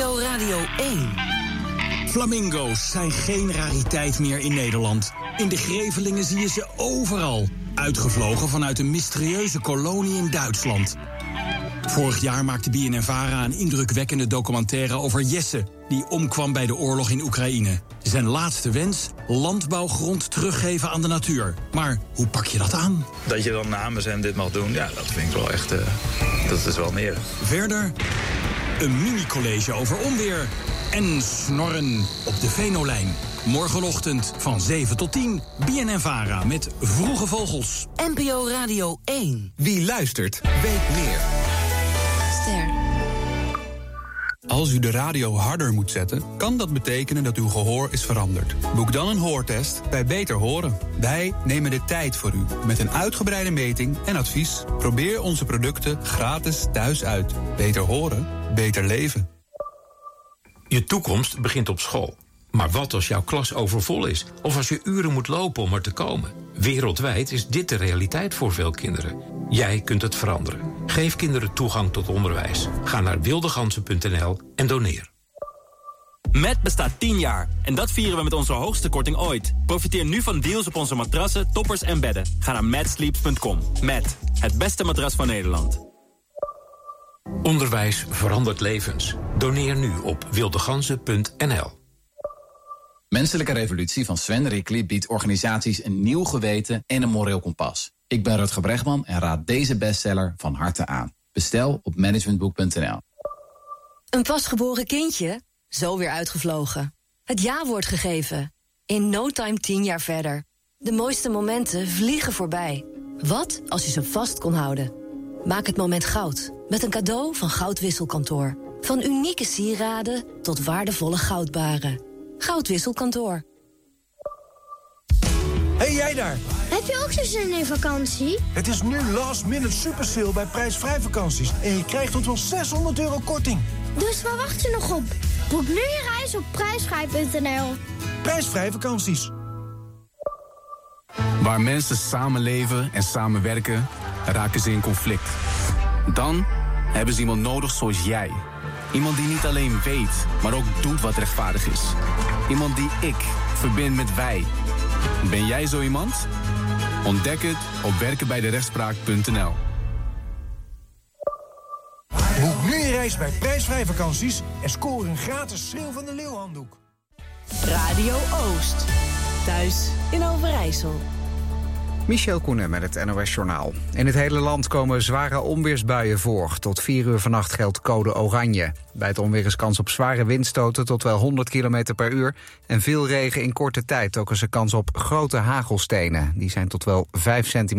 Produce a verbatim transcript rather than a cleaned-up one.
O Radio één. Flamingo's zijn geen rariteit meer in Nederland. In de Grevelingen zie je ze overal. Uitgevlogen vanuit een mysterieuze kolonie in Duitsland. Vorig jaar maakte B N N Vara een indrukwekkende documentaire over Jesse, die omkwam bij de oorlog in Oekraïne. Zijn laatste wens: landbouwgrond teruggeven aan de natuur. Maar hoe pak je dat aan? Dat je dan namens hem dit mag doen, ja, dat vind ik wel echt, uh, dat is wel meer. Verder een mini-college over onweer en snorren op de Venolijn. Morgenochtend van zeven tot tien, B N N Vara met Vroege Vogels. N P O Radio één. Wie luistert, weet meer. Ster. Als u de radio harder moet zetten, kan dat betekenen dat uw gehoor is veranderd. Boek dan een hoortest bij Beter Horen. Wij nemen de tijd voor u met een uitgebreide meting en advies. Probeer onze producten gratis thuis uit. Beter horen, beter leven. Je toekomst begint op school. Maar wat als jouw klas overvol is? Of als je uren moet lopen om er te komen? Wereldwijd is dit de realiteit voor veel kinderen. Jij kunt het veranderen. Geef kinderen toegang tot onderwijs. Ga naar wildegansen punt n l en doneer. Met bestaat tien jaar. En dat vieren we met onze hoogste korting ooit. Profiteer nu van deals op onze matrassen, toppers en bedden. Ga naar matsleeps punt com. Met het beste matras van Nederland. Onderwijs verandert levens. Doneer nu op wildegansen punt n l. Menselijke Revolutie van Sven Rickly biedt organisaties een nieuw geweten en een moreel kompas. Ik ben Rutger Bregman en raad deze bestseller van harte aan. Bestel op managementboek punt n l. Een pasgeboren kindje? Zo weer uitgevlogen. Het ja-woord gegeven. In no time tien jaar verder. De mooiste momenten vliegen voorbij. Wat als je ze vast kon houden? Maak het moment goud. Met een cadeau van Goudwisselkantoor. Van unieke sieraden tot waardevolle goudbaren. Goudwisselkantoor. Hey jij daar! Heb je ook zo'n zin in vakantie? Het is nu last minute super sale bij prijsvrij vakanties. En je krijgt tot wel zeshonderd euro korting. Dus waar wacht je nog op? Boek nu je reis op prijsvrij punt n l. Prijsvrij vakanties. Waar mensen samenleven en samenwerken, raken ze in conflict. Dan hebben ze iemand nodig zoals jij. Iemand die niet alleen weet, maar ook doet wat rechtvaardig is. Iemand die ik verbind met wij. Ben jij zo iemand? Ontdek het op werken bij de rechtspraak punt n l. Boek nu je reis bij prijsvrij vakanties en scoor een gratis Schreeuw van de Leeuw handdoek. Radio Oost. Thuis in Overijssel. Michel Koenen met het N O S-journaal. In het hele land komen zware onweersbuien voor. Tot vier uur vannacht geldt code oranje. Bij het onweer is kans op zware windstoten tot wel honderd kilometer per uur... en veel regen in korte tijd. Ook is er kans op grote hagelstenen. Die zijn tot wel vijf centimeter.